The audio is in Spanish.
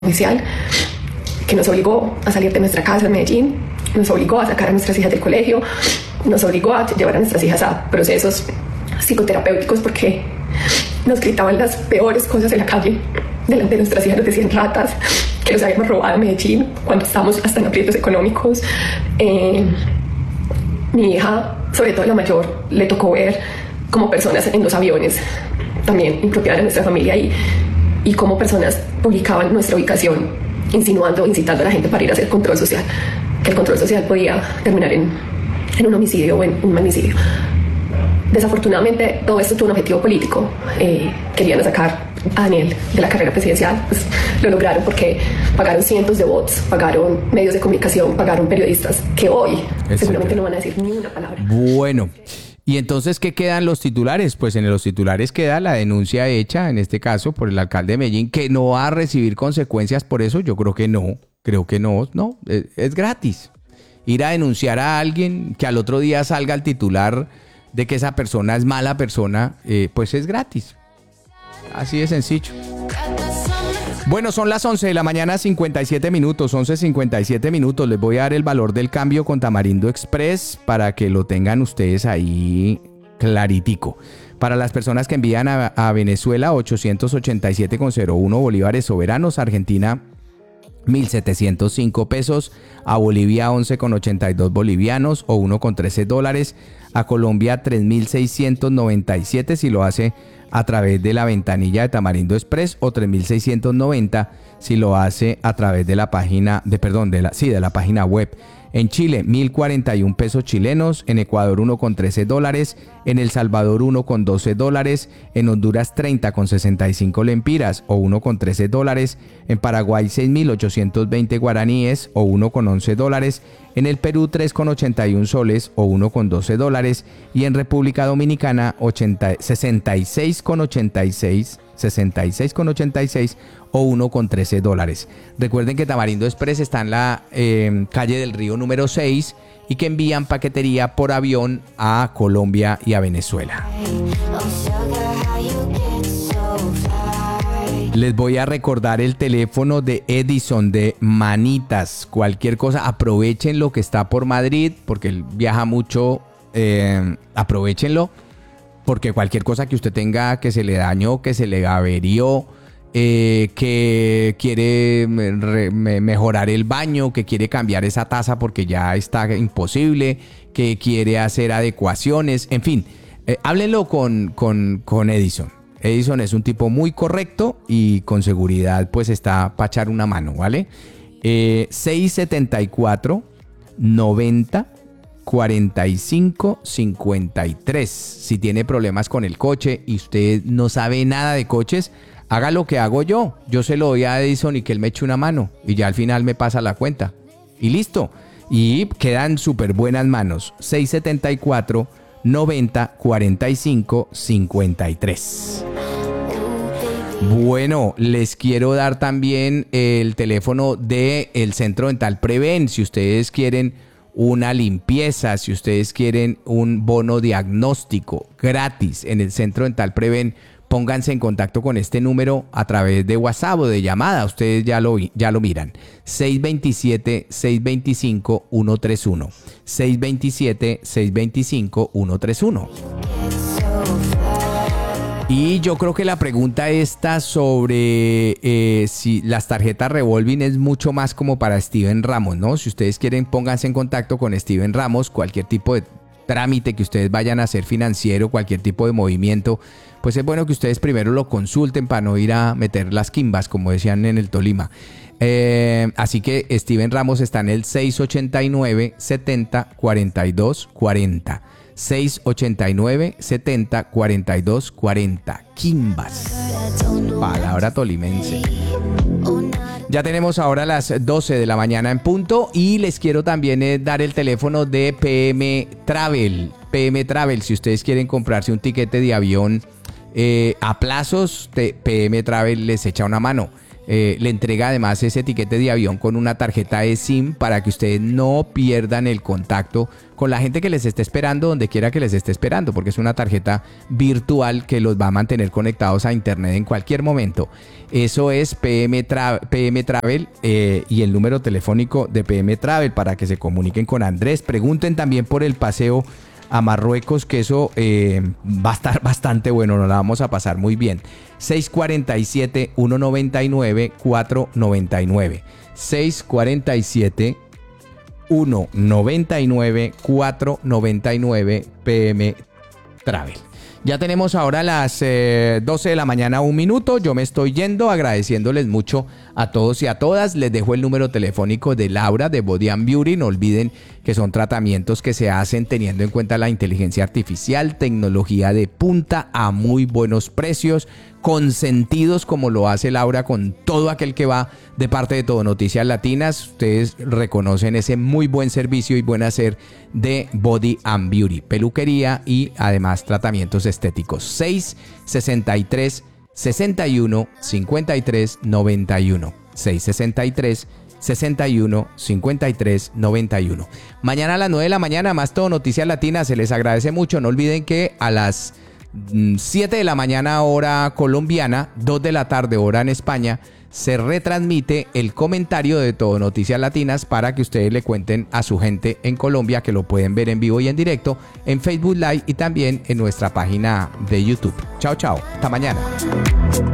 judicial que nos obligó a salir de nuestra casa en Medellín, nos obligó a sacar a nuestras hijas del colegio, nos obligó a llevar a nuestras hijas a procesos psicoterapéuticos porque nos gritaban las peores cosas en la calle. Delante de nuestras hijas nos decían ratas, que los habíamos robado en Medellín cuando estábamos hasta en aprietos económicos. Mi hija, sobre todo la mayor, le tocó ver como personas en los aviones también impropiadas de nuestra familia y cómo personas publicaban nuestra ubicación, insinuando, incitando a la gente para ir a hacer control social, que el control social podía terminar en un homicidio o en un magnicidio. Desafortunadamente todo esto tuvo un objetivo político. Querían sacar a Daniel de la carrera presidencial. Pues lo lograron porque pagaron cientos de bots, pagaron medios de comunicación, pagaron periodistas que hoy seguramente no van a decir ni una palabra. Bueno, y entonces, ¿qué quedan los titulares? Pues en los titulares queda la denuncia hecha, en este caso, por el alcalde de Medellín, que no va a recibir consecuencias por eso. Yo creo que no, es gratis. Ir a denunciar a alguien, que al otro día salga el titular de que esa persona es mala persona, pues es gratis. Así de sencillo. Bueno, son las 11 de la mañana, 57 minutos, 11:57 minutos. Les voy a dar el valor del cambio con Tamarindo Express para que lo tengan ustedes ahí claritico. Para las personas que envían a Venezuela, 887,01 bolívares soberanos. Argentina, 1.705 pesos. A Bolivia, 11,82 bolivianos o $1,13. A Colombia, 3.697 si lo hace a través de la ventanilla de Tamarindo Express, o 3.690 si lo hace a través de la página de la página web. En Chile, 1.041 pesos chilenos. En Ecuador, $1,13. En El Salvador, $1,12. En Honduras, 30,65 lempiras o $1,13. En Paraguay, 6.820 guaraníes o $1,11. En el Perú, 3,81 soles o $1,12. Y en República Dominicana, 66,86 o $1,13. Recuerden que Tamarindo Express está en la calle del Río número 6 y que envían paquetería por avión a Colombia y a Venezuela. Les voy a recordar el teléfono de Edison de Manitas. Cualquier cosa, aprovechen lo que está por Madrid, porque él viaja mucho. Aprovechenlo, porque cualquier cosa que usted tenga que se le dañó, que se le averió, que quiere mejorar el baño, que quiere cambiar esa taza porque ya está imposible, que quiere hacer adecuaciones, en fin, háblenlo con Edison. Edison es un tipo muy correcto y con seguridad pues está para echar una mano, ¿vale? 674 90 45 53. Si tiene problemas con el coche y usted no sabe nada de coches, haga lo que hago yo. Yo se lo doy a Edison y que él me eche una mano y ya al final me pasa la cuenta. Y listo. Y quedan súper buenas manos. 674 90 45 53. Bueno, les quiero dar también el teléfono del Centro Dental Preven. Si ustedes quieren una limpieza, si ustedes quieren un bono diagnóstico gratis en el Centro Dental Preven, pónganse en contacto con este número a través de WhatsApp o de llamada. Ustedes ya lo miran. 627-625-131. 627-625-131. Y yo creo que la pregunta está sobre si las tarjetas revolving es mucho más como para Steven Ramos, ¿no? Si ustedes quieren, pónganse en contacto con Steven Ramos. Cualquier tipo de trámite que ustedes vayan a hacer financiero, cualquier tipo de movimiento, pues es bueno que ustedes primero lo consulten para no ir a meter las quimbas, como decían en el Tolima. Así que Steven Ramos está en el 689 70 42 40. 689 70 42 40. Quimbas. Palabra tolimense. Ya tenemos ahora las 12 de la mañana en punto y les quiero también dar el teléfono de PM Travel. PM Travel, si ustedes quieren comprarse un tiquete de avión a plazos, PM Travel les echa una mano. le entrega además ese tiquete de avión con una tarjeta de SIM para que ustedes no pierdan el contacto con la gente que les esté esperando donde quiera que les esté esperando, porque es una tarjeta virtual que los va a mantener conectados a internet en cualquier momento. Eso es PM Travel y el número telefónico de PM Travel para que se comuniquen con Andrés. Pregunten también por el paseo a Marruecos, que eso va a estar bastante bueno, nos la vamos a pasar muy bien. 647-199-499. 647-199-499 PM Travel. Ya tenemos ahora las 12 de la mañana, 1 minuto. Yo me estoy yendo, agradeciéndoles mucho a todos y a todas. Les dejo el número telefónico de Laura de Body and Beauty. No olviden que son tratamientos que se hacen teniendo en cuenta la inteligencia artificial, tecnología de punta a muy buenos precios, consentidos como lo hace Laura con todo aquel que va de parte de Todo Noticias Latinas. Ustedes reconocen ese muy buen servicio y buen hacer de Body and Beauty, peluquería y además tratamientos estéticos. 663 61 53 91. 663 61 53 91. Mañana a las 9 de la mañana más Todo Noticias Latinas. Se les agradece mucho. No olviden que a las 7 de la mañana hora colombiana, 2 de la tarde hora en España, se retransmite el comentario de Todo Noticias Latinas para que ustedes le cuenten a su gente en Colombia, que lo pueden ver en vivo y en directo en Facebook Live y también en nuestra página de YouTube. Chao, chao. Hasta mañana.